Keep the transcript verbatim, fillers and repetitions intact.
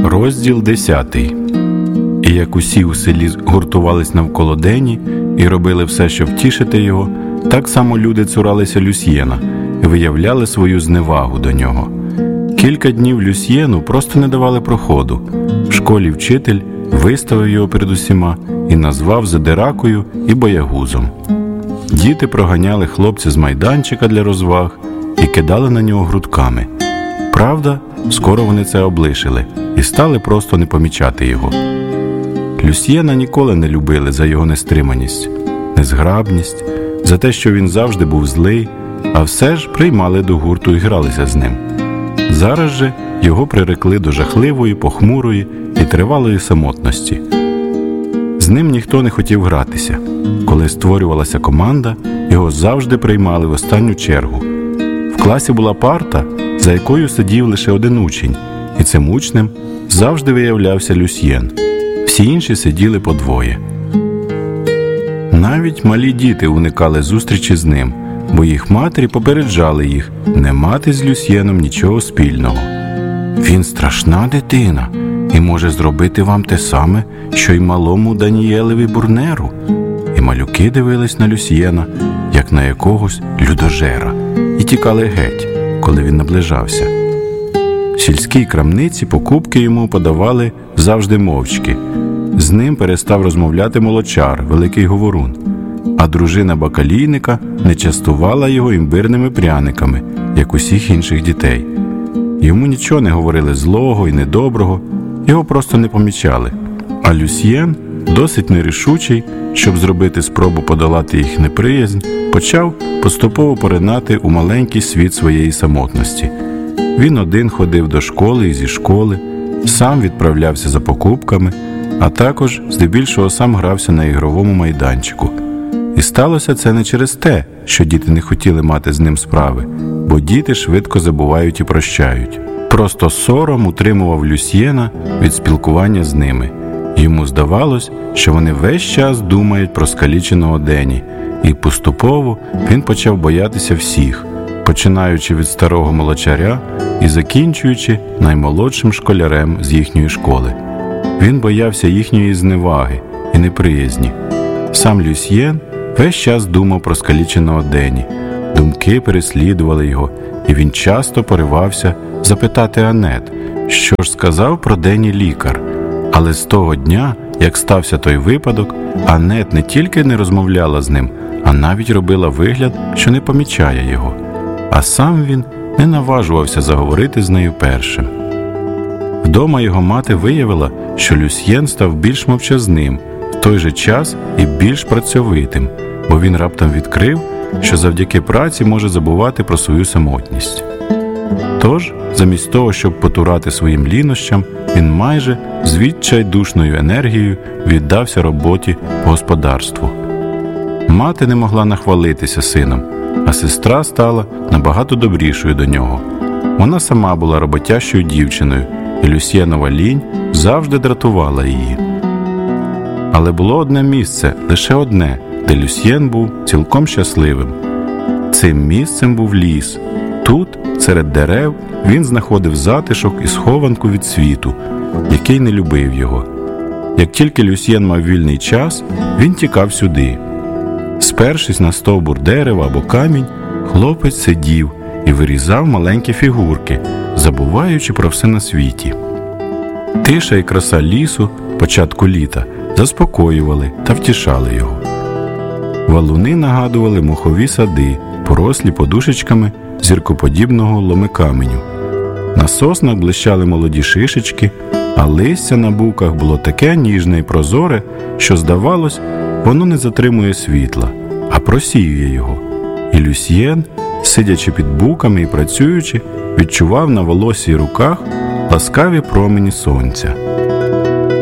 Розділ десятий. І як усі у селі гуртувались навколо Дені і робили все, щоб втішити його, так само люди цуралися Люсьєна і виявляли свою зневагу до нього. Кілька днів Люсьєну просто не давали проходу. В школі вчитель виставив його перед усіма і назвав задиракою і боягузом. Діти проганяли хлопця з майданчика для розваг і кидали на нього грудками. Правда, скоро вони це облишили і стали просто не помічати його. Люсьєна ніколи не любили за його нестриманість, незграбність, за те, що він завжди був злий, а все ж приймали до гурту і гралися з ним. Зараз же його прирекли до жахливої, похмурої і тривалої самотності. З ним ніхто не хотів гратися. Коли створювалася команда, його завжди приймали в останню чергу. В класі була парта, за якою сидів лише один учень, і цим учнем завжди виявлявся Люсьєн. Всі інші сиділи по двоє. Навіть малі діти уникали зустрічі з ним, бо їх матері попереджали їх не мати з Люсьєном нічого спільного. «Він страшна дитина і може зробити вам те саме, що й малому Даніелеві Бурнеру». І малюки дивились на Люсьєна, як на якогось людожера, і тікали геть, коли він наближався. В сільській крамниці покупки йому подавали завжди мовчки. З ним перестав розмовляти молочар, великий говорун, а дружина бакалійника не частувала його імбирними пряниками, як усіх інших дітей. Йому нічого не говорили злого і недоброго, його просто не помічали. А Люсьєн, досить нерішучий, щоб зробити спробу подолати їх неприязнь, почав поступово поринати у маленький світ своєї самотності. Він один ходив до школи і зі школи, сам відправлявся за покупками, а також здебільшого сам грався на ігровому майданчику. І сталося це не через те, що діти не хотіли мати з ним справи, бо діти швидко забувають і прощають. Просто сором утримував Люсьєна від спілкування з ними. Йому здавалось, що вони весь час думають про скаліченого Дені, і поступово він почав боятися всіх, починаючи від старого молочаря і закінчуючи наймолодшим школярем з їхньої школи. Він боявся їхньої зневаги і неприязні. Сам Люсьєн весь час думав про скаліченого Дені. Думки переслідували його, і він часто поривався запитати Анет, що ж сказав про Дені лікар. Але з того дня, як стався той випадок, Анет не тільки не розмовляла з ним, а навіть робила вигляд, що не помічає його. А сам він не наважувався заговорити з нею першим. Вдома його мати виявила, що Люсьєн став більш мовчазним, в той же час і більш працьовитим, бо він раптом відкрив, що завдяки праці може забувати про свою самотність. Тож, замість того, щоб потурати своїм лінощам, він майже з відчайдушною енергією віддався роботі по господарству. Мати не могла нахвалитися сином, а сестра стала набагато добрішою до нього. Вона сама була роботящою дівчиною, і Люсьєнова лінь завжди дратувала її. Але було одне місце, лише одне, де Люсьєн був цілком щасливим. Цим місцем був ліс. Тут, серед дерев, він знаходив затишок і схованку від світу, який не любив його. Як тільки Люсьєн мав вільний час, він тікав сюди. Спершись на стовбур дерева або камінь, хлопець сидів і вирізав маленькі фігурки, забуваючи про все на світі. Тиша і краса лісу, початку літа, заспокоювали та втішали його. Валуни нагадували мохові сади, порослі подушечками зіркоподібного ломикаменю. На соснах блищали молоді шишечки, а листя на буках було таке ніжне і прозоре, що, здавалось, воно не затримує світла, а просіює його. І Люсьєн, сидячи під буками і працюючи, відчував на волосі й руках ласкаві промені сонця.